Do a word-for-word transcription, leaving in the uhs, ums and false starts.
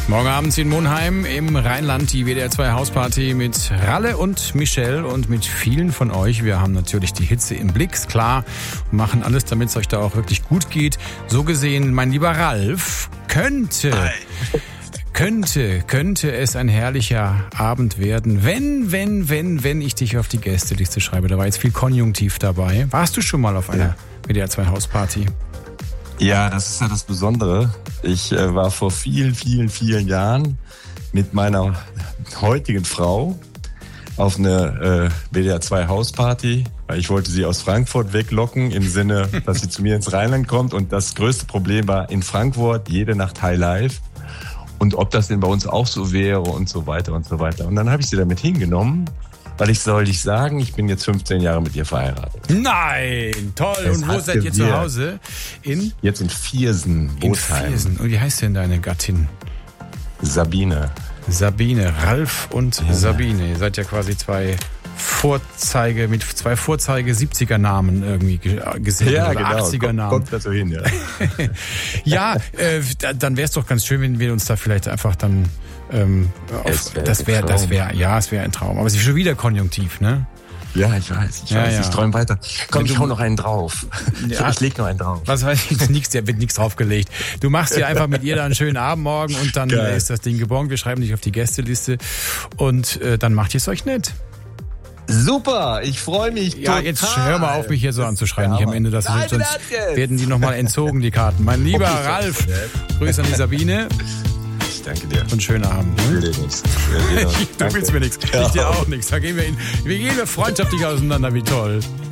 Morgen Abend in Monheim im Rheinland die W D R zwei Hausparty mit Ralle und Michelle und mit vielen von euch. Wir haben natürlich die Hitze im Blick, ist klar, und machen alles, damit es euch da auch wirklich gut geht. So gesehen, mein lieber Ralf, könnte... Hi. Könnte, könnte es ein herrlicher Abend werden, wenn, wenn, wenn, wenn ich dich auf die Gästeliste schreibe. Da war jetzt viel Konjunktiv dabei. Warst du schon mal auf einer ja. W D R zwei Hausparty? Ja, das ist ja das Besondere. Ich äh, war vor vielen, vielen, vielen Jahren mit meiner heutigen Frau auf eine äh, W D R zwei Hausparty. Ich wollte sie aus Frankfurt weglocken, im Sinne, dass sie zu mir ins Rheinland kommt. Und das größte Problem war in Frankfurt jede Nacht High Life. Und ob das denn bei uns auch so wäre und so weiter und so weiter. Und dann habe ich sie damit hingenommen, weil ich soll dich sagen, ich bin jetzt fünfzehn Jahre mit ihr verheiratet. Nein, toll. Es und wo seid gewirkt. Ihr zu Hause? In? Jetzt in Viersen, Botheim. In Viersen. Und wie heißt denn deine Gattin? Sabine. Sabine, Ralf und ja. Sabine. Ihr seid ja quasi zwei Vorzeige, mit zwei Vorzeige siebziger Namen irgendwie gesehen. Ja, oder genau. achtziger Namen. Kommt da so hin, ja. Ja, äh, dann wäre es doch ganz schön, wenn wir uns da vielleicht einfach dann ähm, auf, wär das wäre, das wäre, ja, es wäre ein Traum. Aber es ist schon wieder Konjunktiv, ne? Ja, ich weiß, ich ja, weiß, ja. ich träume weiter. Komm, ich hau noch einen drauf. Ja. Ich leg noch einen drauf. Was weiß ich, nix, da wird nichts draufgelegt. Du machst dir einfach mit ihr dann einen schönen Abend morgen und dann Geil. Ist das Ding geboren. Wir schreiben dich auf die Gästeliste und äh, dann macht ihr es euch nett. Super, ich freue mich. Ja, total. Jetzt hör mal auf, mich hier so anzuschreien. Nicht am Ende, das Nein, sonst werden die nochmal entzogen, die Karten. Mein lieber okay, Ralf, Grüße an die Sabine. Ich danke dir. Und schönen Abend. Ne? Ich will dir nichts. Du willst mir nichts. Ich dir auch nichts. Da gehen wir, in, wir gehen freundschaftlich auseinander, wie toll.